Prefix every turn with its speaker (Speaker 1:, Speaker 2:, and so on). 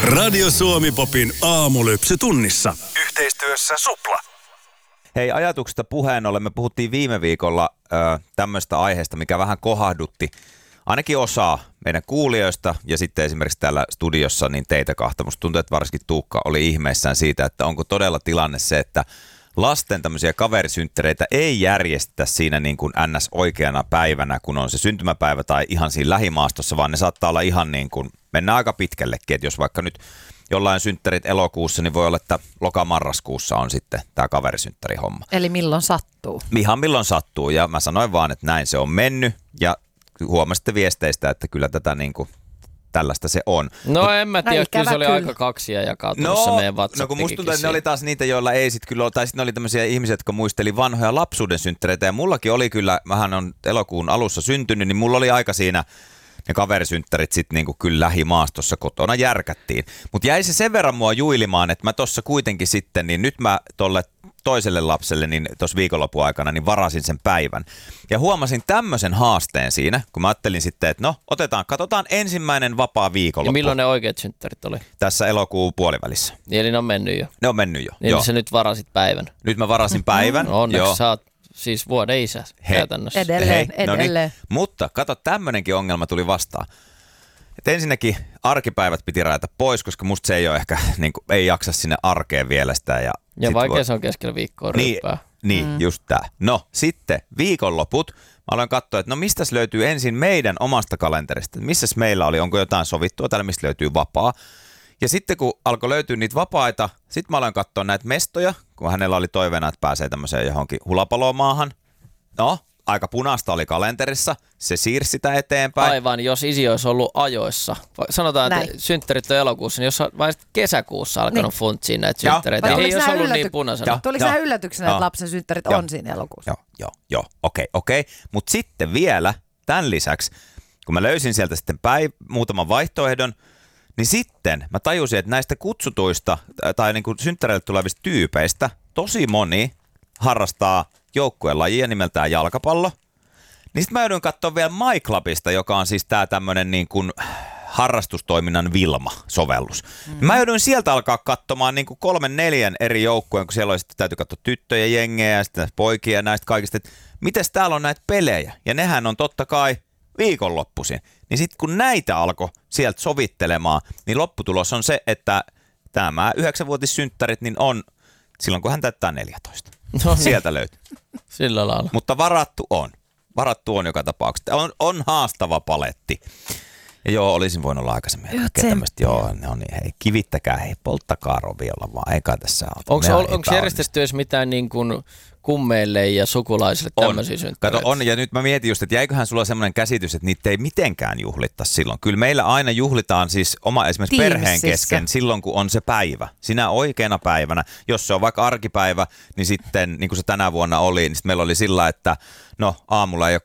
Speaker 1: Radio Suomi Popin aamulypsy tunnissa. Yhteistyössä Supla.
Speaker 2: Hei, ajatuksesta puheen ollen me puhuttiin viime viikolla tämmöistä aiheesta, mikä vähän kohahdutti ainakin osaa meidän kuulijoista ja sitten esimerkiksi täällä studiossa niin teitä kahta. Musta tuntuu, että varsinkin Tuukka oli ihmeissään siitä, että onko todella tilanne se, että lasten tämmöisiä kaverisynttäreitä ei järjestetä siinä niin kuin NS oikeana päivänä, kun on se syntymäpäivä tai ihan siinä lähimaastossa, vaan ne saattaa olla ihan niin kuin, mennään aika pitkällekin, että jos vaikka nyt jollain synttärit elokuussa, niin voi olla, että loka-marraskuussa on sitten tämä kaverisynttärihomma.
Speaker 3: Eli milloin sattuu?
Speaker 2: Ihan milloin sattuu, ja mä sanoin vaan, että näin se on mennyt, ja huomasitte viesteistä, että kyllä tätä niin kuin tällaista se on.
Speaker 4: No en mä tiedä, kyllä se oli aika kaksia jakautunut se meidän WhatsApp.
Speaker 2: No kun musta tuntuu, että ne oli taas niitä, joilla ei sit kyllä ole, tai sitten ne oli tämmöisiä ihmisiä, jotka muisteli vanhoja lapsuuden synttäreitä, ja mullakin oli kyllä, mähän on elokuun alussa syntynyt, niin mulla oli aika siinä ne kaverisynttärit sitten niinku kyllä lähimaastossa kotona järkättiin. Mutta jäi se sen verran mua juilimaan, että mä tossa kuitenkin sitten, niin nyt mä tolle toiselle lapselle niin tuossa viikonlopun aikana niin varasin sen päivän. Ja huomasin tämmöisen haasteen siinä, kun mä ajattelin sitten, että no katsotaan ensimmäinen vapaa viikonloppu.
Speaker 4: Ja milloin ne oikeat synttärit oli?
Speaker 2: Tässä elokuun puolivälissä.
Speaker 4: Eli ne on mennyt jo?
Speaker 2: Ne on mennyt jo,
Speaker 4: niin
Speaker 2: joo.
Speaker 4: sä nyt varasit päivän?
Speaker 2: Nyt mä varasin päivän.
Speaker 4: No onneksi sä oot siis vuoden isä käytännössä.
Speaker 3: Edelleen.
Speaker 2: Niin. Mutta kato, tämmönenkin ongelma tuli vastaan. Et ensinnäkin arkipäivät piti rajata pois, koska musta se ei ole ehkä, niin kuin, ei jaksa sinne arkeen vielä sitä.
Speaker 4: Ja vaikea se on keskellä viikkoa ryppää.
Speaker 2: Niin, just tää. No sitten viikonloput. Mä aloin katsoa, että no mistäs löytyy ensin meidän omasta kalenterista. Missäs meillä oli, onko jotain sovittua täällä, mistä löytyy vapaa. Ja sitten kun alkoi löytyä niitä vapaita, sitten mä aloin katsoa näitä mestoja, kun hänellä oli toiveena, että pääsee tämmöiseen johonkin hulapalomaahan. No, aika punaista oli kalenterissa, se siirsi sitä eteenpäin.
Speaker 4: Aivan, jos isi olisi ollut ajoissa. Sanotaan, että synttärit on elokuussa, niin jos olisit kesäkuussa alkanut funtsiin näitä synttäreitä, niin ei olisi ollut niin punaisena.
Speaker 3: Tuliko se yllätyksenä, että lapsen synttärit on siinä elokuussa?
Speaker 2: Joo, okei. Mutta sitten vielä tämän lisäksi, kun mä löysin sieltä sitten muutaman vaihtoehdon, niin sitten mä tajusin, että näistä kutsutuista tai niin kuin synttäreille tulevista tyypeistä tosi moni harrastaa joukkueen lajia nimeltään jalkapallo. Niin sitten mä joudun katsoa vielä MyClubista, joka on siis tää tämmönen niin kuin harrastustoiminnan Vilma-sovellus. Mä joudun sieltä alkaa katsomaan niin kuin 3-4 eri joukkueen, kun siellä oli sitten täytyy katsoa tyttöjen jengejä ja sitten poikia ja näistä kaikista, että mites täällä on näitä pelejä. Ja nehän on totta kai viikonloppuisin. Niin sitten kun näitä alkoi sieltä sovittelemaan, niin lopputulos on se, että tämä 9-vuotissynttärit niin on silloin, kun hän täyttää 14.
Speaker 4: No,
Speaker 2: sieltä löytyy.
Speaker 4: Sillä lailla.
Speaker 2: Mutta varattu on. Varattu on joka tapauksessa. On haastava paletti. Ja joo, olisin voinut olla aikaisemmin. Joo, no niin, hei, kivittäkää, hei, polttakaa roviolla vaan, eikä tässä ole.
Speaker 4: Onko järjestetty edes mitään niin kuin kummeille ja sukulaisille tämmöisiä synttäreitä?
Speaker 2: Kato, on, ja nyt mä mietin just, että jäiköhän sulla semmoinen käsitys, että niitä ei mitenkään juhlittaisi silloin. Kyllä meillä aina juhlitaan siis esimerkiksi perheen kesken silloin, kun on se päivä. Sinä oikeana päivänä. Jos se on vaikka arkipäivä, niin sitten, niin kuin se tänä vuonna oli, niin sitten meillä oli sillä, että no aamulla ei ole